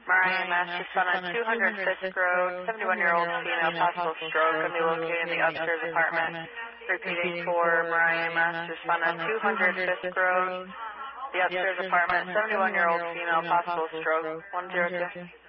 Mariah Master Son on 205th Road, 71-year-old female, possible stroke, going to be located in the upstairs apartment. Repeating for Mariah Master Son on 205th Road, the upstairs apartment, 71-year-old female, possible stroke, 102.